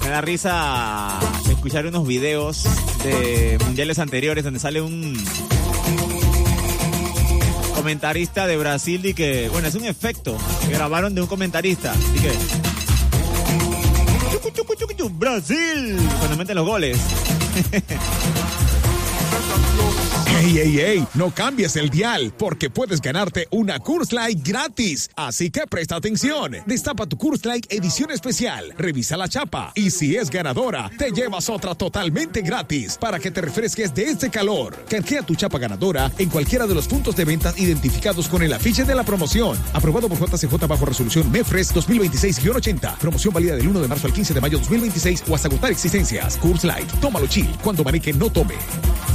Me da risa escuchar unos videos de mundiales anteriores donde sale un comentarista de Brasil y que, bueno, es un efecto que grabaron de un comentarista. Así que Brasil cuando meten los goles. ¡Ey! No cambies el dial, porque puedes ganarte una Coors Light gratis. Así que presta atención. Destapa tu Coors Light edición especial. Revisa la chapa. Y si es ganadora, te llevas otra totalmente gratis para que te refresques de este calor. Canjea tu chapa ganadora en cualquiera de los puntos de venta identificados con el afiche de la promoción. Aprobado por JCJ bajo resolución MEFRES 2026-80. Promoción válida del 1 de marzo al 15 de mayo 2026 o hasta agotar existencias. Coors Light. Tómalo chill. Cuando maneje, no tome.